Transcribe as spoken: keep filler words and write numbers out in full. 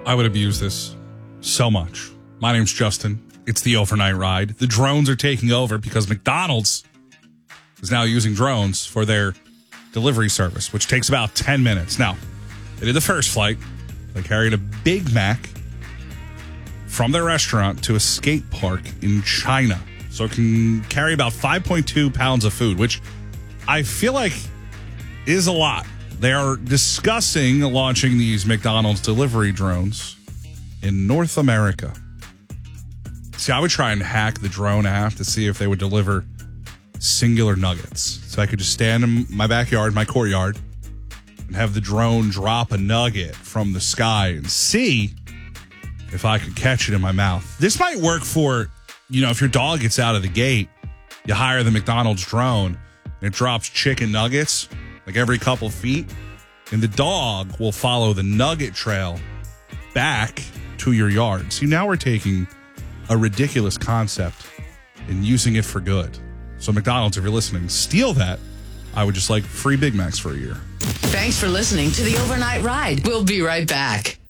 I would abuse this so much. My name's Justin. It's the overnight ride. The drones are taking over because McDonald's is now using drones for their delivery service, which takes about ten minutes. Now, they did the first flight. They carried a Big Mac from their restaurant to a skate park in China. So it can carry about five point two pounds of food, which I feel like is a lot. They are discussing launching these McDonald's delivery drones in North America. See, I would try and hack the drone app to see if they would deliver singular nuggets. So I could just stand in my backyard, my courtyard, and have the drone drop a nugget from the sky and see if I could catch it in my mouth. This might work for, you know, if your dog gets out of the gate, you hire the McDonald's drone, and it drops chicken nuggets like every couple feet, and the dog will follow the nugget trail back to your yard. See, now we're taking a ridiculous concept and using it for good. So McDonald's, if you're listening, steal that. I would just like free Big Macs for a year. Thanks for listening to the Overnight Ride. We'll be right back.